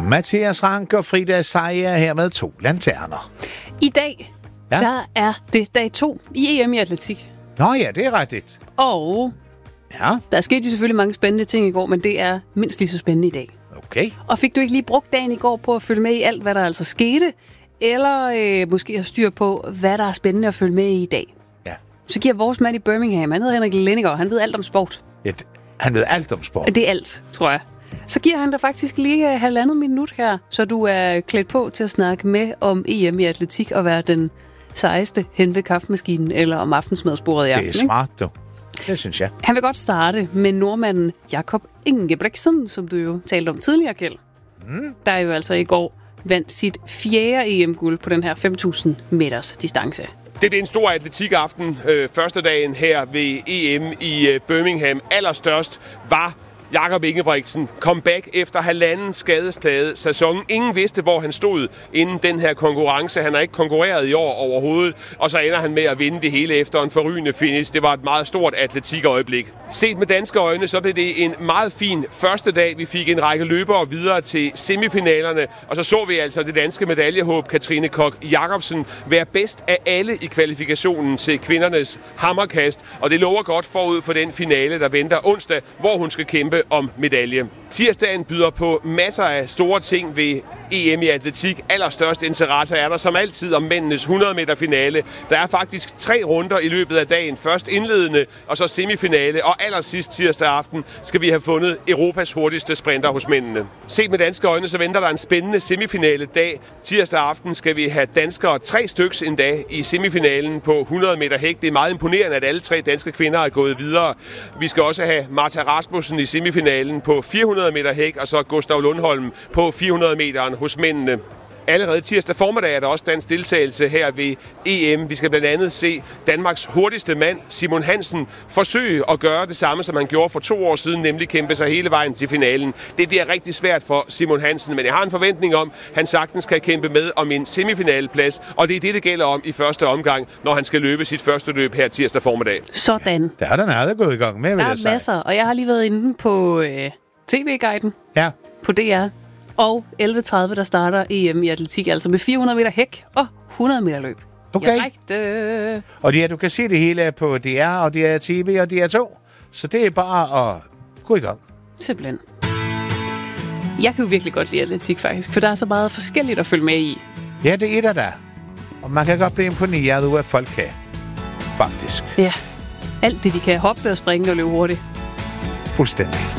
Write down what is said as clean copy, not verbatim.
Mathias Rank og Frida Seier her med 2 lanterner. I dag, der er det dag 2 i EM i atletik. Nå ja, det er rigtigt. Og der skete jo selvfølgelig mange spændende ting i går, men det er mindst lige så spændende i dag. Okay. Og fik du ikke lige brugt dagen i går på at følge med i alt, hvad der altså skete? Eller måske have styr på, hvad der er spændende at følge med i dag? Ja. Så giver vores mand i Birmingham, han hedder Henrik Lennegaard, han ved alt om sport. Ja, han ved alt om sport. Det er alt, tror jeg. Så giver han dig faktisk lige 1,5 minut her, så du er klædt på til at snakke med om EM i atletik og være den sejeste hen ved kaffemaskinen eller om aftensmadsbordet i aften. Det er smart, du. Det synes jeg. Han vil godt starte med nordmanden Jakob Ingebrigtsen, som du jo talte om tidligere, Kjeld. Der jo altså i går vandt sit 4. EM-guld på den her 5.000 meters distance. Det er en stor atletikaften. Første dagen her ved EM i Birmingham. Allerstørst var Jakob Ingebrigtsen. Comeback efter 1,5 skadesplade sæson. Ingen vidste, hvor han stod inden den her konkurrence. Han har ikke konkurreret i år overhovedet. Og så ender han med at vinde det hele efter en forrygende finish. Det var et meget stort atletikøjeblik. Set med danske øjne, så blev det en meget fin første dag. Vi fik en række løbere videre til semifinalerne. Og så vi altså det danske medaljehåb Katrine Koch Jacobsen være bedst af alle i kvalifikationen til kvindernes hammerkast. Og det lover godt forud for den finale, der venter onsdag, hvor hun skal kæmpe om medalje. Tirsdagen byder på masser af store ting ved EM i atletik. Allerstørst interesse er der som altid om mændenes 100 meter finale. Der er faktisk 3 runder i løbet af dagen. Først indledende, og så semifinale. Og allersidst tirsdag aften skal vi have fundet Europas hurtigste sprinter hos mændene. Set med danske øjne, så venter der en spændende semifinale dag. Tirsdag aften skal vi have danskere 3 styks en dag i semifinalen på 100 meter hæk. Det er meget imponerende, at alle 3 danske kvinder er gået videre. Vi skal også have Martha Rasmussen i semifinalen på 400 meter hæk, og så Gustav Lundholm på 400 meteren hos mændene. Allerede tirsdag formiddag er der også dansk deltagelse her ved EM. Vi skal blandt andet se Danmarks hurtigste mand, Simon Hansen, forsøge at gøre det samme, som han gjorde for 2 år siden, nemlig kæmpe sig hele vejen til finalen. Det bliver rigtig svært for Simon Hansen, men jeg har en forventning om, at han sagtens kan kæmpe med om en semifinaleplads, og det er det gælder om i første omgang, når han skal løbe sit første løb her tirsdag formiddag. Sådan. Der er den aldrig gået i gang med, vil jeg sige. Der er masser, og jeg har lige været inde på TV-guiden på DR. Og 11.30, der starter EM i atletik, altså med 400 meter hæk og 100 meter løb. Okay. Direkte. Og du kan se det hele på DR og DR TV og DR2. Så det er bare at gå i gang. Simpelthen. Jeg kan jo virkelig godt lide atletik, faktisk, for der er så meget forskelligt at følge med i. Ja, det er der. Og man kan godt blive imponeret ud af folk kan. Faktisk. Ja. Alt det, de kan hoppe og springe og løbe hurtigt. Fuldstændig.